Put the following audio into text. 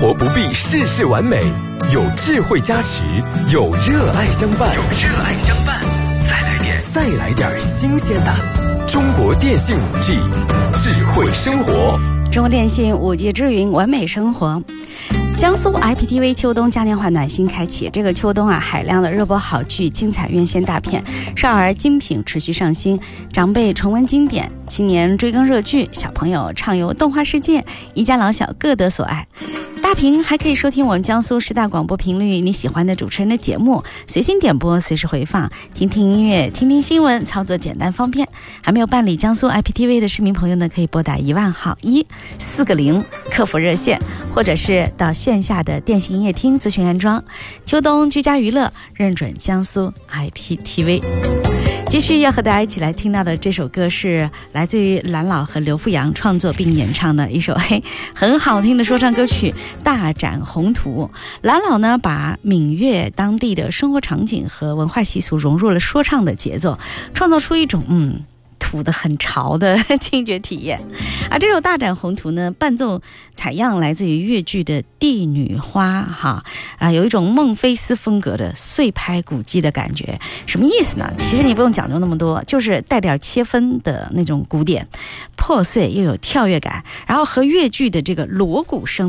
活不必事事完美，有智慧加持，有热爱相伴，再来点新鲜的。中国电信5G， 智慧生活。 中国电信5G 智云完美生活。江苏 IPTV 秋冬嘉年华暖心开启，这个秋冬啊，海量的热播好剧、精彩院线大片、少儿精品持续上新，长辈重温经典，青年追更热剧，小朋友畅游动画世界，一家老小各得所爱。大屏还可以收听我们江苏10大广播频率你喜欢的主持人的节目，随心点播，随时回放，听听音乐，听听新闻，操作简单方便。还没有办理江苏 IPTV 的市民朋友呢，可以拨打10000号140个0客服热线，或者是到线下的电信营业厅咨询安装。秋冬居家娱乐，认准江苏 IPTV。继续要和大家一起来听到的这首歌是来自于蓝老和刘富阳创作并演唱的一首很好听的说唱歌曲《大展宏图》。蓝老呢把闽粤当地的生活场景和文化习俗融入了说唱的节奏，创造出一种土的很潮的听觉体验。而这首《大展宏图》呢，伴奏采样来自于粤剧的《帝女花》有一种孟菲斯风格的碎拍鼓机的感觉。什么意思呢？其实你不用讲究那么多，就是带点切分的那种鼓点，破碎又有跳跃感，然后和粤剧的这个锣鼓声